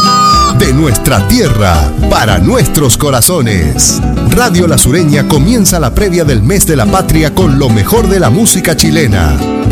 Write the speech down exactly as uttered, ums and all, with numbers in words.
De nuestra tierra, para nuestros corazones. Radio La Sureña comienza la previa del mes de la patria con lo mejor de la música chilena.